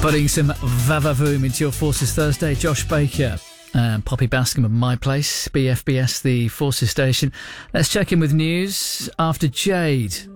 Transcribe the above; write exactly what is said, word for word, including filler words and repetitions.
Putting some va-va-voom into your Forces Thursday. Josh Baker and Poppy Bascom of My Place, B F B S, the Forces station. Let's check in with news after Jade.